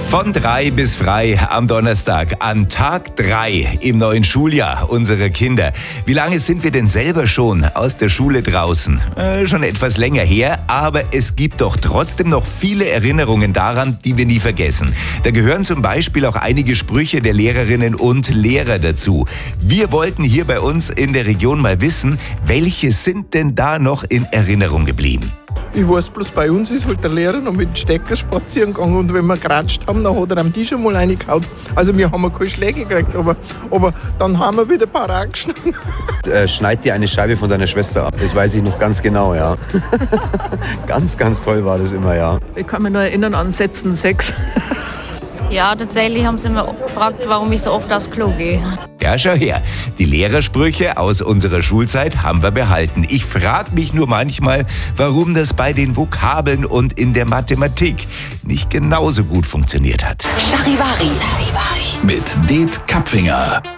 Von 3 bis frei am Donnerstag, an Tag 3 im neuen Schuljahr unserer Kinder. Wie lange sind wir denn selber schon aus der Schule draußen? Schon etwas länger her, aber es gibt doch trotzdem noch viele Erinnerungen daran, die wir nie vergessen. Da gehören zum Beispiel auch einige Sprüche der Lehrerinnen und Lehrer dazu. Wir wollten hier bei uns in der Region mal wissen, welche sind denn da noch in Erinnerung geblieben? Ich weiß bloß, bei uns ist halt der Lehrer noch mit dem Stecker spazieren gegangen und wenn wir geratscht haben, dann hat er am Tisch einmal reingehauen. Also wir haben keine Schläge gekriegt, aber dann haben wir wieder parat geschnitten. Schneid dir eine Scheibe von deiner Schwester ab. Das weiß ich noch ganz genau, ja. Ganz, ganz toll war das immer, ja. Ich kann mich noch erinnern an Sätzen 6. Ja, tatsächlich haben sie mich gefragt, warum ich so oft aufs Klo gehe. Ja, schau her. Die Lehrersprüche aus unserer Schulzeit haben wir behalten. Ich frage mich nur manchmal, warum das bei den Vokabeln und in der Mathematik nicht genauso gut funktioniert hat. Charivari. Mit Det Kapfinger.